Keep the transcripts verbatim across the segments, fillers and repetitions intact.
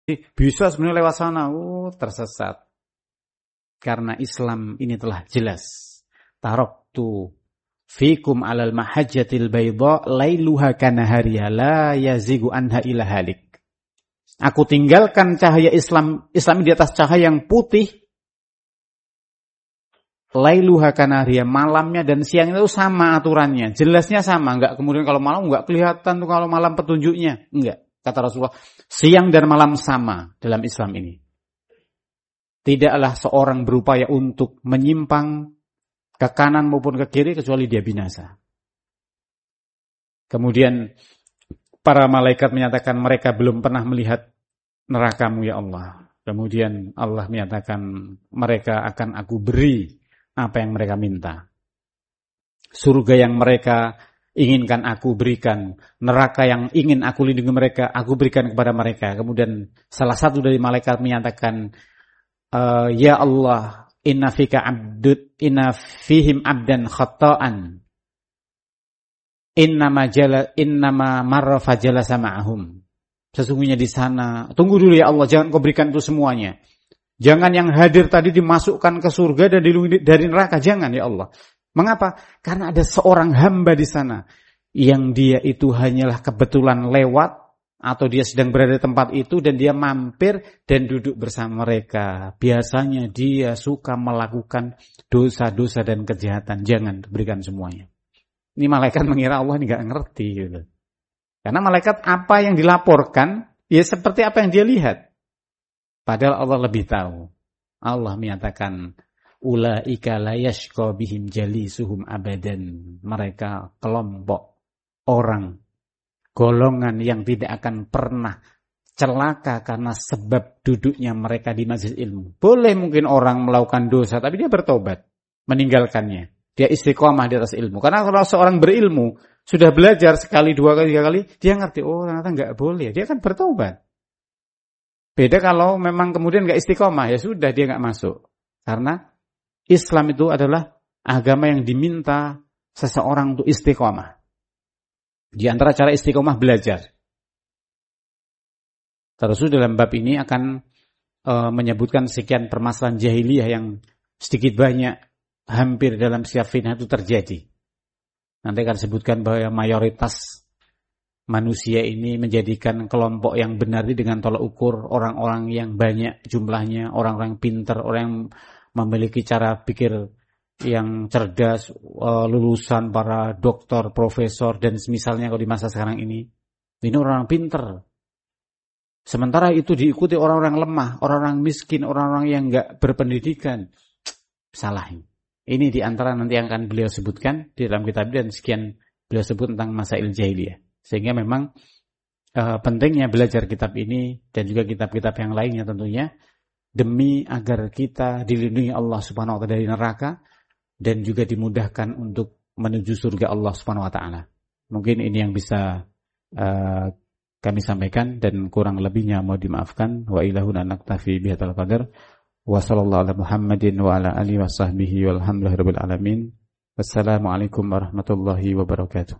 bisa sebenarnya lewat sana. Oh, tersesat. Karena Islam ini telah jelas. Taraktu fikum alal mahajjatil bayda lailuha kanahariha la yazigu anha ila halik. Aku tinggalkan cahaya Islam Islam di atas cahaya yang putih. Lailuha kanahariha, malamnya dan siang itu sama aturannya. Jelasnya sama, enggak kemudian kalau malam enggak kelihatan tuh kalau malam petunjuknya. Enggak. Kata Rasulullah, siang dan malam sama dalam Islam ini. Tidaklah seorang berupaya untuk menyimpang ke kanan maupun ke kiri kecuali dia binasa. Kemudian para malaikat menyatakan mereka belum pernah melihat neraka-Mu ya Allah. Kemudian Allah menyatakan mereka akan aku beri apa yang mereka minta. Surga yang mereka inginkan aku berikan, neraka yang ingin aku lindungi mereka, aku berikan kepada mereka. Kemudian salah satu dari malaikat menyatakan, e, ya Allah, inna fika abdud, inna fihim abdan khata'an, innama jala, innama marra fajalasa ma'ahum. Sesungguhnya di sana, tunggu dulu ya Allah, jangan kau berikan itu semuanya. Jangan yang hadir tadi dimasukkan ke surga dan dilindungi dari neraka, jangan ya Allah. Mengapa? Karena ada seorang hamba di sana yang dia itu hanyalah kebetulan lewat atau dia sedang berada di tempat itu dan dia mampir dan duduk bersama mereka. Biasanya dia suka melakukan dosa-dosa dan kejahatan. Jangan berikan semuanya. Ini malaikat mengira Allah ini nggak ngerti gitu. Karena malaikat apa yang dilaporkan ya seperti apa yang dia lihat. Padahal Allah lebih tahu. Allah menyatakan ulaika la yashqa bihim jalisuhum abadan. Mereka kelompok orang, golongan yang tidak akan pernah celaka karena sebab duduknya mereka di majelis ilmu. Boleh mungkin orang melakukan dosa, tapi dia bertobat, meninggalkannya. Dia istiqomah di atas ilmu. Karena kalau seorang berilmu, sudah belajar sekali, dua kali, tiga kali, dia ngerti, oh ternyata nggak boleh. Dia akan bertobat. Beda kalau memang kemudian nggak istiqomah, ya sudah dia nggak masuk. Karena Islam itu adalah agama yang diminta seseorang untuk istiqomah. Di antara cara istiqomah belajar. Terus dalam bab ini akan e, menyebutkan sekian permasalahan jahiliyah yang sedikit banyak hampir dalam setiap fitnah itu terjadi. Nanti akan sebutkan bahwa mayoritas manusia ini menjadikan kelompok yang benar ini dengan tolak ukur orang-orang yang banyak jumlahnya, orang-orang pintar, orang yang memiliki cara pikir yang cerdas, uh, lulusan para doktor, profesor, dan semisalnya kalau di masa sekarang ini. Ini orang-orang pintar. Sementara itu diikuti orang-orang lemah, orang-orang miskin, orang-orang yang enggak berpendidikan. Salah ini. Ini di antara nanti yang akan beliau sebutkan di dalam kitab dan sekian beliau sebut tentang masail jahiliyah. Sehingga memang uh, pentingnya belajar kitab ini dan juga kitab-kitab yang lainnya tentunya. Demi agar kita dilindungi Allah Subhanahu wa taala dari neraka dan juga dimudahkan untuk menuju surga Allah Subhanahu wa taala. Mungkin ini yang bisa uh, kami sampaikan dan kurang lebihnya mau dimaafkan. Wa ilahuna naktafi bihadzal qadar. Wa sallallahu ala Muhammadin wa ala alihi wa sahbihi walhamdulillahi rabbil alamin. Wassalamualaikum warahmatullahi wabarakatuh.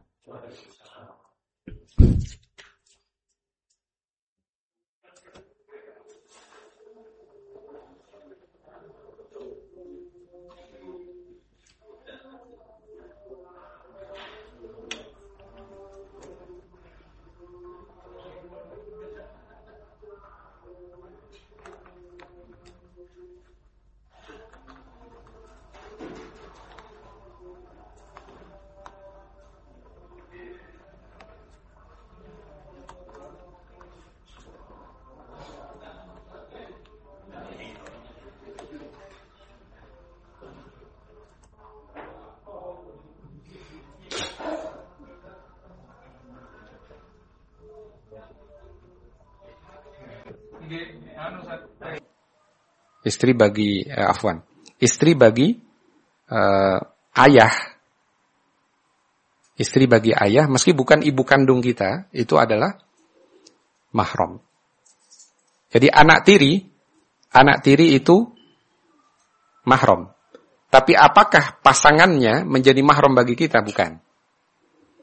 Istri bagi eh, afwan. Istri bagi eh, ayah. Istri bagi ayah meski bukan ibu kandung kita, itu adalah mahram. Jadi anak tiri, anak tiri itu mahram. Tapi apakah pasangannya menjadi mahram bagi kita? Bukan.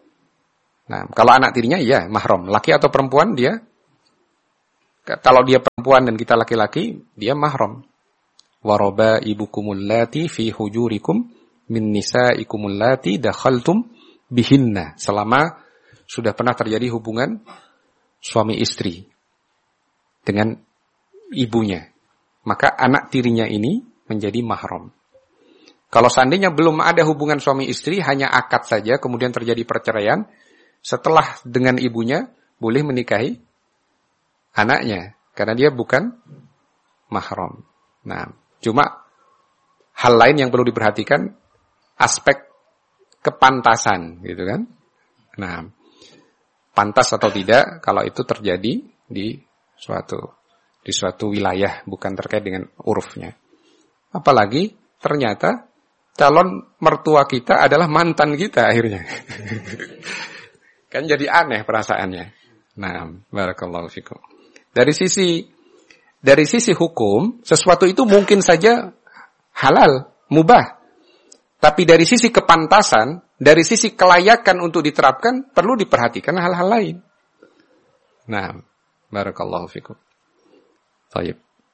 Nah, kalau anak tirinya iya mahram. Laki atau perempuan dia, kalau dia perempuan dan kita laki-laki, dia mahram. Waraba ibukumul lati fi hujurikum min nisaikumul lati dakhaltum bihinna. Selama sudah pernah terjadi hubungan suami istri dengan ibunya, maka anak tirinya ini menjadi mahram. Kalau seandainya belum ada hubungan suami istri, hanya akad saja, kemudian terjadi perceraian, setelah dengan ibunya boleh menikahi anaknya, karena dia bukan mahram. Nah, cuma hal lain yang perlu diperhatikan, aspek kepantasan, gitu kan? Nah, pantas atau tidak kalau itu terjadi di suatu di suatu wilayah, bukan terkait dengan urufnya. Apalagi ternyata calon mertua kita adalah mantan kita akhirnya. Kan jadi aneh perasaannya. Nah, barakallahu fikum. Dari sisi dari sisi hukum, sesuatu itu mungkin saja halal, mubah. Tapi dari sisi kepantasan, dari sisi kelayakan untuk diterapkan, perlu diperhatikan hal-hal lain. Nah, barakallahu fikum. Baik.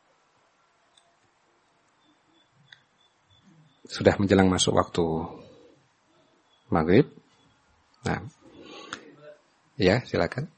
Sudah menjelang masuk waktu maghrib. Nah, ya silakan.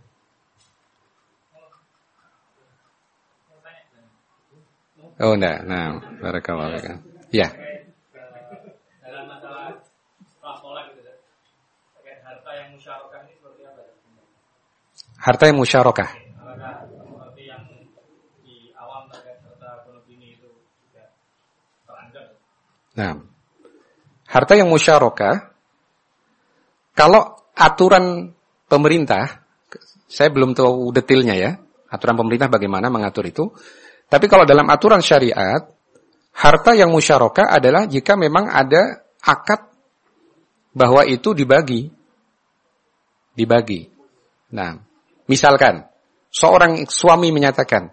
Oh enggak, nah, barakallahu fikum. Ya. Dalam masalah setelah sholat gitu, terkait harta yang musyarakah ini seperti apa? Harta yang musyarakah. Apakah seperti yang di awam terkait harta bunuh bini itu juga teranggap? Nah, harta yang musyarakah, kalau aturan pemerintah, saya belum tahu detailnya ya, aturan pemerintah bagaimana mengatur itu. Tapi kalau dalam aturan syariat, harta yang musyarakah adalah jika memang ada akad bahwa itu dibagi. Dibagi. Nah, misalkan, seorang suami menyatakan,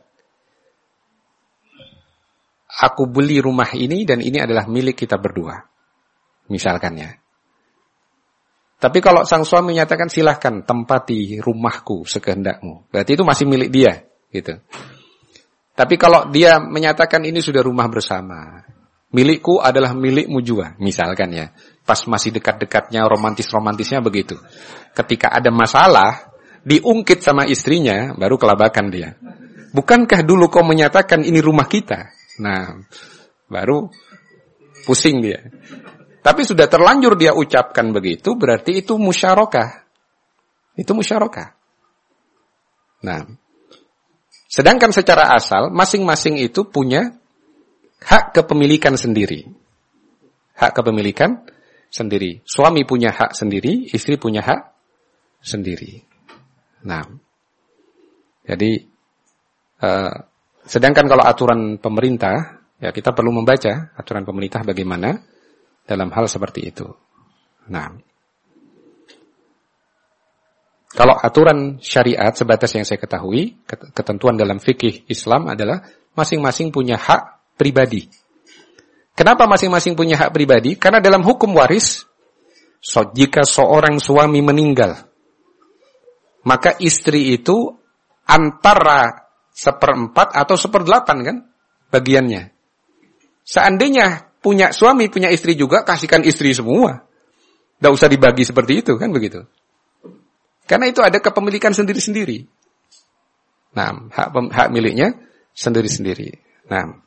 aku beli rumah ini dan ini adalah milik kita berdua. Misalkan ya. Tapi kalau sang suami menyatakan silahkan tempati rumahku sekehendakmu. Berarti itu masih milik dia. Gitu. Tapi kalau dia menyatakan ini sudah rumah bersama, milikku adalah milikmu juga, misalkan ya. Pas masih dekat-dekatnya, romantis-romantisnya begitu. Ketika ada masalah, diungkit sama istrinya, baru kelabakan dia. Bukankah dulu kau menyatakan ini rumah kita? Nah, baru pusing dia. Tapi sudah terlanjur dia ucapkan begitu, berarti itu musyarakah. Itu musyarakah. Nah, sedangkan secara asal, masing-masing itu punya hak kepemilikan sendiri. Hak kepemilikan sendiri. Suami punya hak sendiri, istri punya hak sendiri. Nah, jadi, uh, sedangkan kalau aturan pemerintah, ya kita perlu membaca aturan pemerintah bagaimana dalam hal seperti itu. Nah, kalau aturan syariat sebatas yang saya ketahui, ketentuan dalam fikih Islam adalah masing-masing punya hak pribadi. Kenapa masing-masing punya hak pribadi? Karena dalam hukum waris, so, jika seorang suami meninggal, maka istri itu antara seperempat atau seperdelapan kan bagiannya. Seandainya punya suami, punya istri juga, kasihkan istri semua. Tidak usah dibagi seperti itu kan begitu. Karena itu ada kepemilikan sendiri-sendiri. Nah, hak, hak miliknya sendiri-sendiri. Nah,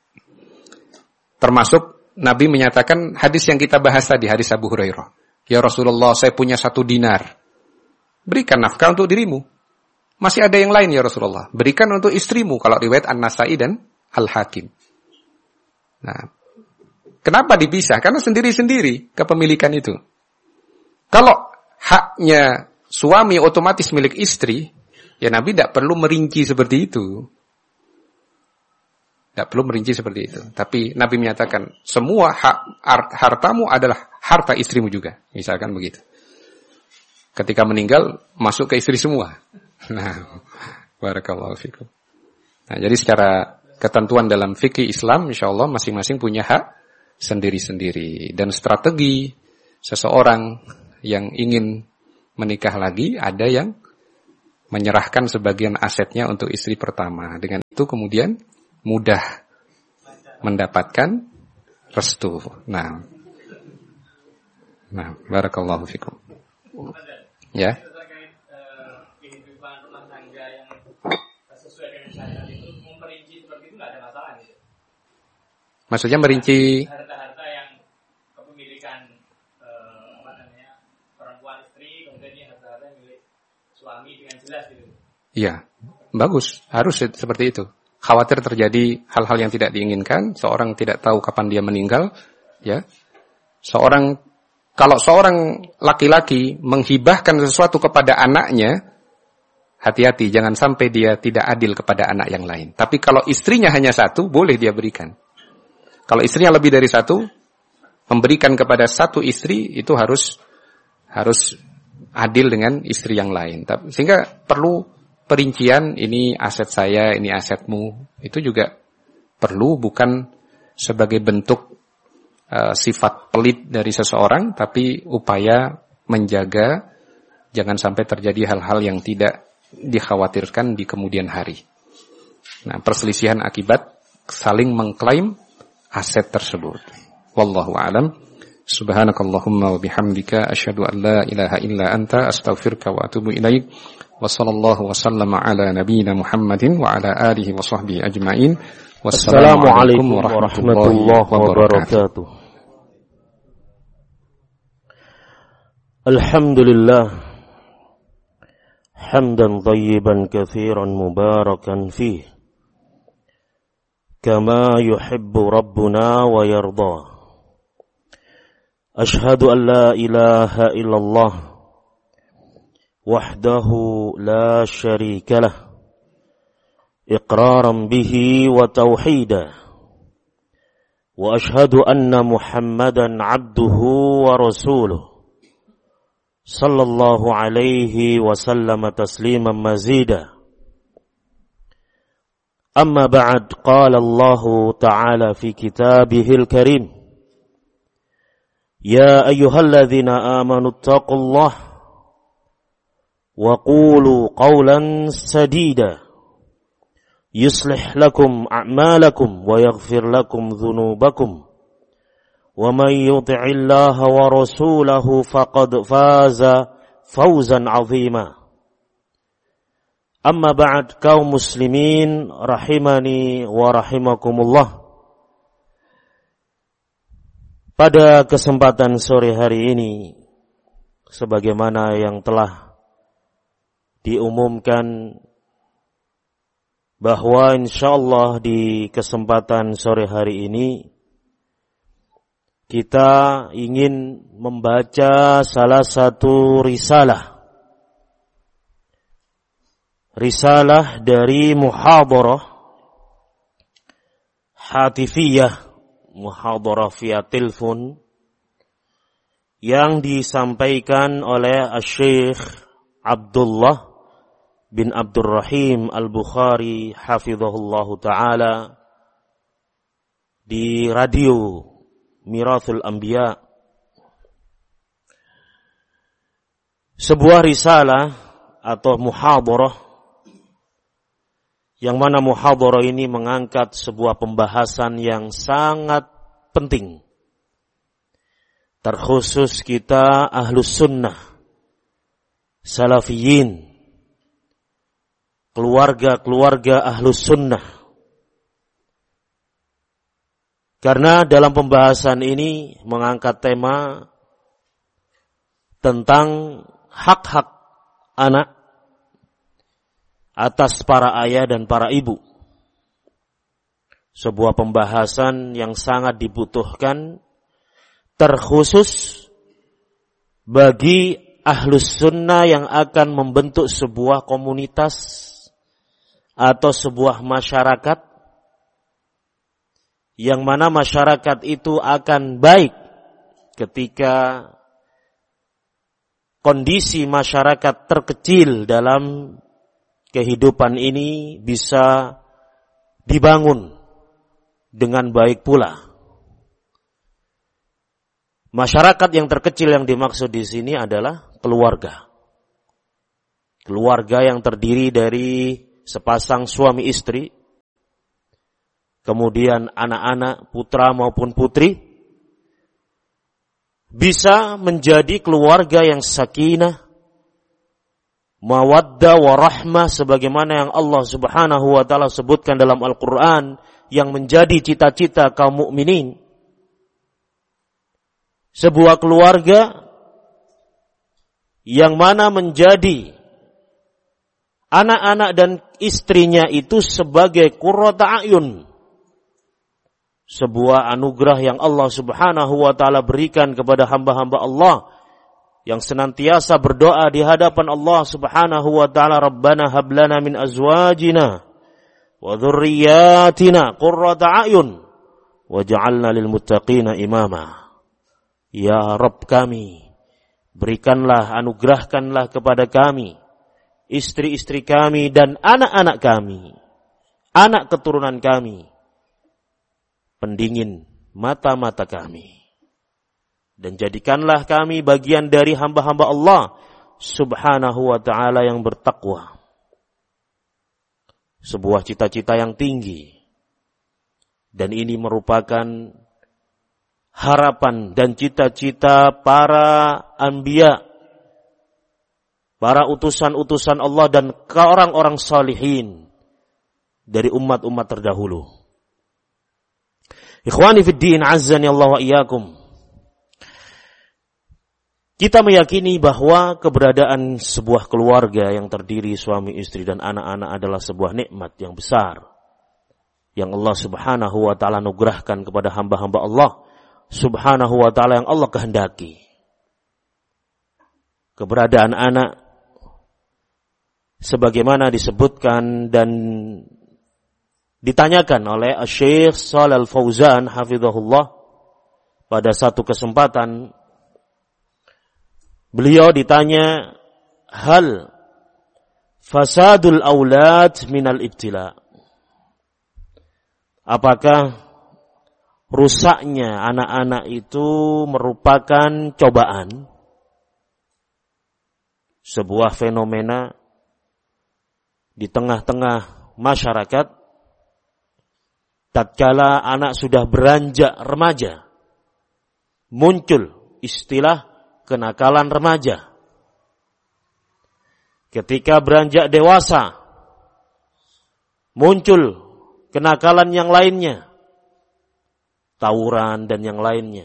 termasuk Nabi menyatakan hadis yang kita bahas tadi, hadis Abu Hurairah. Ya Rasulullah, saya punya satu dinar. Berikan nafkah untuk dirimu. Masih ada yang lain ya Rasulullah. Berikan untuk istrimu. Kalau riwayat An-Nasai dan Al-Hakim. Nah, kenapa dipisah? Karena sendiri-sendiri kepemilikan itu. Kalau haknya suami otomatis milik istri, ya Nabi tidak perlu merinci seperti itu. Tidak perlu merinci seperti itu. Tapi Nabi menyatakan, semua hak hartamu adalah harta istrimu juga. Misalkan begitu. Ketika meninggal, masuk ke istri semua. Nah, barakallahu fikum. Nah, jadi secara ketentuan dalam fikih Islam, insya Allah masing-masing punya hak sendiri-sendiri. Dan strategi seseorang yang ingin menikah lagi, ada yang menyerahkan sebagian asetnya untuk istri pertama. Dengan itu kemudian mudah mendapatkan restu. Nah, nah, barakallahu fikum. Ya. Terkait kehidupan rumah tangga yang sesuai dengan syariat itu, memperinci seperti itu nggak ada masalah gitu. Maksudnya merinci Harta-harta yang kepemilikan eh, apa namanya perempuan istri, kemudian ini harta-harta milik suami dengan jelas gitu. Iya, bagus. Harus seperti itu. Khawatir terjadi hal-hal yang tidak diinginkan, seorang tidak tahu kapan dia meninggal, ya. Seorang kalau seorang laki-laki menghibahkan sesuatu kepada anaknya, hati-hati jangan sampai dia tidak adil kepada anak yang lain. Tapi kalau istrinya hanya satu, boleh dia berikan. Kalau istrinya lebih dari satu, memberikan kepada satu istri itu harus harus adil dengan istri yang lain. Sehingga perlu perincian, ini aset saya, ini asetmu. Itu juga perlu, bukan sebagai bentuk uh, sifat pelit dari seseorang, tapi upaya menjaga jangan sampai terjadi hal-hal yang tidak dikhawatirkan di kemudian hari. Nah, perselisihan akibat saling mengklaim aset tersebut. Wallahu a'lam. Subhanakallahumma wa bihamdika asyhadu an la ilaha illa anta astaghfiruka wa atubu ilaik. Wa sallallahu wa sallama ala nabiyyina Muhammadin wa ala alihi wa sahbihi ajma'in. Wassalamu alaikum warahmatullahi wabarakatuh. Alhamdulillah hamdan thayyiban katsiran mubarakan fihi kama yuhibbu rabbuna wa yarda. Ashhadu an la ilaha illallah wahdahu la syarika lah iqraran bihi wa tauhida wa ashhadu anna Muhammadan abduhu wa rasuluh sallallahu alaihi wa sallama tasliman mazida. Amma ba'd, qala Allah ta'ala fi kitabihil karim, ya ayyuhalladzina amanu ittaqullaha wa qulu qawlan sadida yuslih lakum a'malakum wa yaghfir lakum dhunubakum wa man yuti'illaha wa rasulahu faqad faza fawzan 'azima. Amma ba'd, kaum muslimin rahimani wa rahimakumullah. Pada kesempatan sore hari ini, sebagaimana yang telah diumumkan bahwa insyaallah di kesempatan sore hari ini kita ingin membaca salah satu risalah risalah dari muhadharah hatifiyah, muhadharah via telepon yang disampaikan oleh Syekh Abdullah bin Abdurrahim Al-Bukhari hafizahullahu ta'ala di radio Mirathul Anbiya. Sebuah risalah atau muhadharah yang mana muhadharah ini mengangkat sebuah pembahasan yang sangat penting, terkhusus kita ahlus sunnah salafiyin, keluarga-keluarga ahlus sunnah. Karena dalam pembahasan ini mengangkat tema tentang hak-hak anak atas para ayah dan para ibu. Sebuah pembahasan yang sangat dibutuhkan, terkhusus bagi ahlus sunnah yang akan membentuk sebuah komunitas atau sebuah masyarakat, yang mana masyarakat itu akan baik ketika kondisi masyarakat terkecil dalam kehidupan ini bisa dibangun dengan baik pula. Masyarakat yang terkecil yang dimaksud di sini adalah keluarga. keluarga yang terdiri dari sepasang suami istri, kemudian anak-anak, putra maupun putri, bisa menjadi keluarga yang sakinah, mawaddah warahmah, sebagaimana yang Allah Subhanahu wa taala sebutkan dalam Al-Qur'an, yang menjadi cita-cita kaum mukminin. Sebuah keluarga yang mana menjadi anak-anak dan istrinya itu sebagai qurrata a'yun, sebuah anugerah yang Allah Subhanahu wa taala berikan kepada hamba-hamba Allah yang senantiasa berdoa di hadapan Allah Subhanahu wa taala, Rabbana hab lana min azwajina wa dzurriyyatina qurrata a'yun waj'alna lil muttaqina imama. Ya Rabb kami, berikanlah, anugerahkanlah kepada kami istri-istri kami dan anak-anak kami, anak keturunan kami, pendingin mata-mata kami. Dan jadikanlah kami bagian dari hamba-hamba Allah Subhanahu wa ta'ala yang bertakwa. Sebuah cita-cita yang tinggi. Dan ini merupakan harapan dan cita-cita para anbiya, para utusan-utusan Allah dan orang-orang salihin dari umat-umat terdahulu. Ikhwani fid din, azzani Allah wa iyyakum. Kita meyakini bahwa keberadaan sebuah keluarga yang terdiri suami, istri dan anak-anak adalah sebuah nikmat yang besar yang Allah Subhanahu wa taala anugerahkan kepada hamba-hamba Allah Subhanahu wa taala yang Allah kehendaki. Keberadaan anak sebagaimana disebutkan dan ditanyakan oleh Syekh Shalal Fauzan hafizahullah pada satu kesempatan. Beliau ditanya, hal fasadul aulad minal ibtila? Apakah rusaknya anak-anak itu merupakan cobaan? Sebuah fenomena di tengah-tengah masyarakat tatkala anak sudah beranjak remaja, muncul istilah kenakalan remaja. Ketika beranjak dewasa, muncul kenakalan yang lainnya, tawuran dan yang lainnya.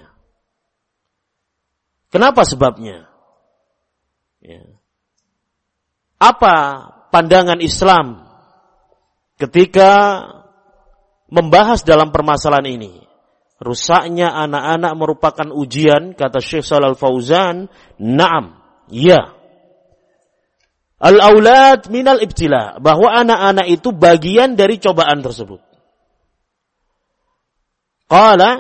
Kenapa sebabnya? Ya. Apa pandangan Islam ketika membahas dalam permasalahan ini? Rusaknya anak-anak merupakan ujian, kata Syekh Shalal Fauzan. Naam, ya. Al-aulad minal ibtila, bahwa anak-anak itu bagian dari cobaan tersebut. Qala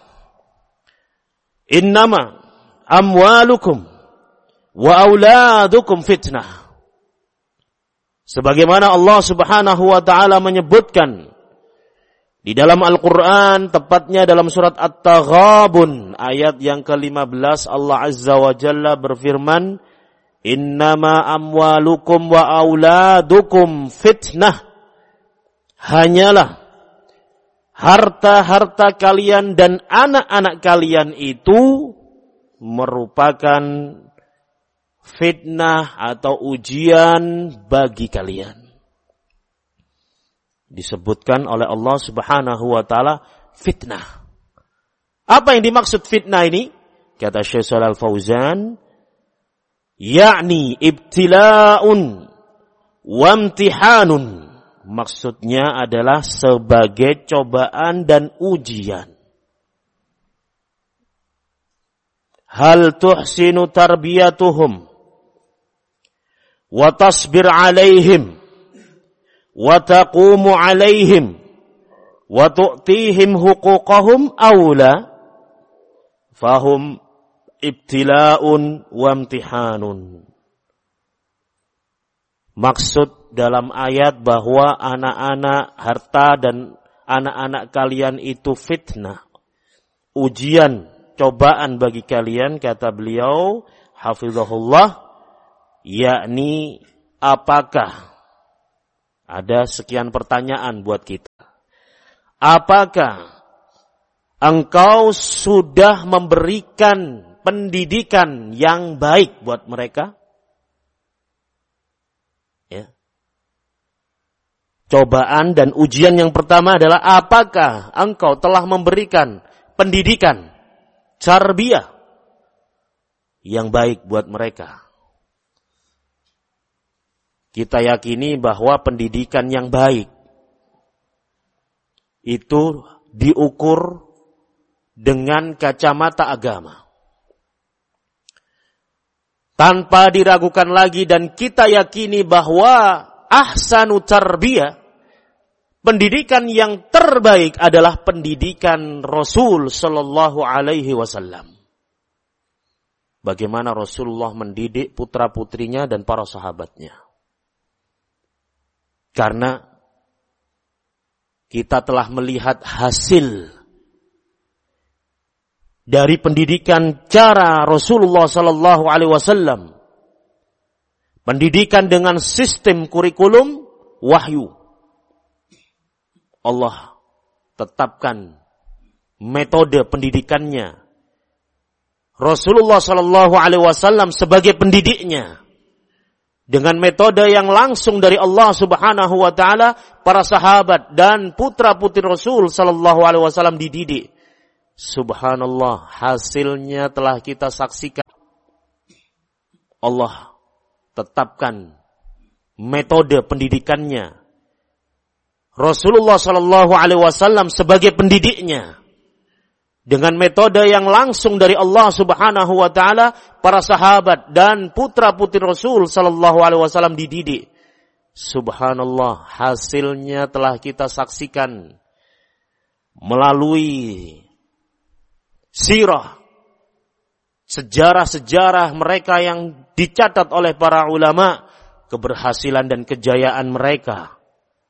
innama amwalukum wa auladukum fitnah. Sebagaimana Allah Subhanahu wa taala menyebutkan di dalam Al-Quran, tepatnya dalam surat At-Taghabun, ayat yang ke lima belas, Allah Azza wa Jalla berfirman, innama amwalukum wa auladukum fitnah. Hanyalah harta-harta kalian dan anak-anak kalian itu merupakan fitnah atau ujian bagi kalian. Disebutkan oleh Allah Subhanahu wa taala fitnah. Apa yang dimaksud fitnah ini? Kata Syekh Shalal Fauzan, yakni ibtila'un wa imtihanun. Maksudnya adalah sebagai cobaan dan ujian. Hal tuhsinu tarbiyatuhum wa tasbir alaihim wa taqumu alaihim wa tu'tihim huquqahum awla fahum ibtila'un wa imtihanun. Maksud dalam ayat bahwa anak-anak, harta dan anak-anak kalian itu fitnah, ujian, cobaan bagi kalian, kata beliau hafizahullah, yakni apakah ada sekian pertanyaan buat kita. Apakah engkau sudah memberikan pendidikan yang baik buat mereka? Ya. Cobaan dan ujian yang pertama adalah apakah engkau telah memberikan pendidikan tarbiyah yang baik buat mereka? Kita yakini bahwa pendidikan yang baik itu diukur dengan kacamata agama. Tanpa diragukan lagi dan kita yakini bahwa ahsanu tarbiyah, pendidikan yang terbaik adalah pendidikan Rasul sallallahu alaihi wasallam. Bagaimana Rasulullah mendidik putra-putrinya dan para sahabatnya. Karena kita telah melihat hasil dari pendidikan cara Rasulullah sallallahu alaihi wasallam. Pendidikan dengan sistem kurikulum wahyu. Allah tetapkan metode pendidikannya. Rasulullah sallallahu alaihi wasallam sebagai pendidiknya. Dengan metode yang langsung dari Allah Subhanahu wa taala, para sahabat dan putra-putri Rasul sallallahu alaihi wasallam dididik. Subhanallah, hasilnya telah kita saksikan. Allah tetapkan metode pendidikannya. Rasulullah sallallahu alaihi wasallam sebagai pendidiknya. Dengan metode yang langsung dari Allah Subhanahu wa taala, para sahabat dan putra-putri Rasul sallallahu alaihi wasallam dididik. Subhanallah, hasilnya telah kita saksikan melalui sirah, sejarah-sejarah mereka yang dicatat oleh para ulama, keberhasilan dan kejayaan mereka.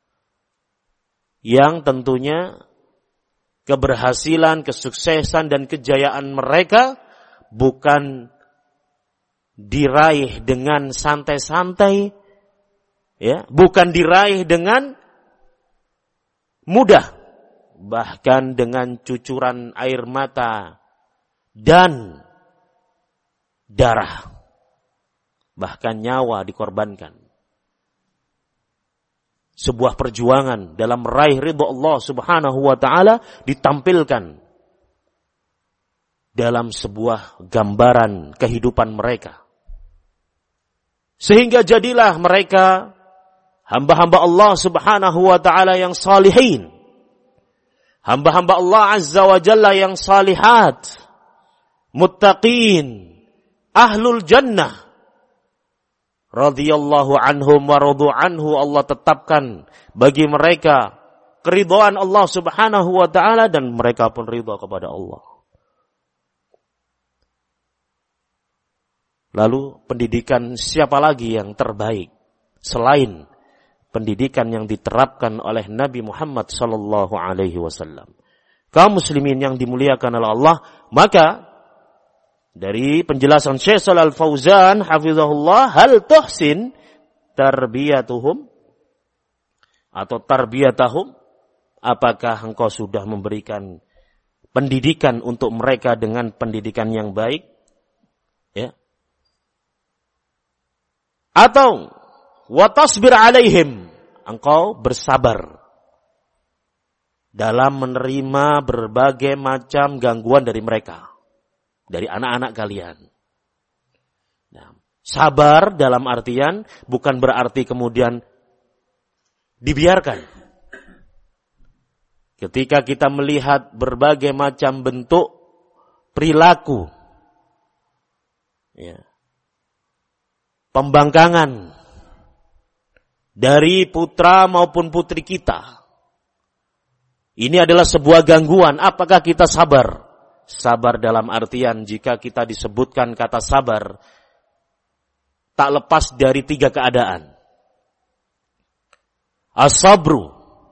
Yang tentunya keberhasilan, kesuksesan dan kejayaan mereka bukan diraih dengan santai-santai, ya, bukan diraih dengan mudah, bahkan dengan cucuran air mata dan darah, bahkan nyawa dikorbankan. Sebuah perjuangan dalam meraih ridha Allah Subhanahu wa taala ditampilkan dalam sebuah gambaran kehidupan mereka. Sehingga jadilah mereka hamba-hamba Allah Subhanahu wa taala yang salihin. Hamba-hamba Allah Azza wa Jalla yang salihat, muttaqin, ahlul jannah. Radhiyallahu anhum wa radu anhu, Allah tetapkan bagi mereka keridhaan Allah Subhanahu wa taala dan mereka pun ridha kepada Allah. Lalu pendidikan siapa lagi yang terbaik selain pendidikan yang diterapkan oleh Nabi Muhammad sallallahu alaihi wasallam? Kaum muslimin yang dimuliakan oleh Allah, maka dari penjelasan Syekh Shalal Fauzan hafizahullah, hal tuhsin tarbiyatuhum atau tarbiyatahum, apakah engkau sudah memberikan pendidikan untuk mereka dengan pendidikan yang baik, ya, atau watasbir alaihim, engkau bersabar dalam menerima berbagai macam gangguan dari mereka, dari anak-anak kalian. Nah, sabar dalam artian bukan berarti kemudian dibiarkan. Ketika kita melihat berbagai macam bentuk perilaku, ya, pembangkangan dari putra maupun putri kita, ini adalah sebuah gangguan. Apakah kita sabar? Sabar dalam artian jika kita disebutkan kata sabar, tak lepas dari tiga keadaan. As-sabru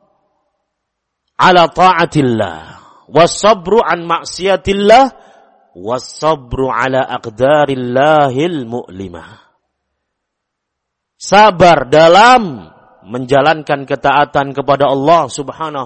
ala ta'atillah, was-sabru an maksiatillah, was sabru ala aqdarillahil mu'limah. sabar dalam menjalankan ketaatan kepada Allah Subhanahu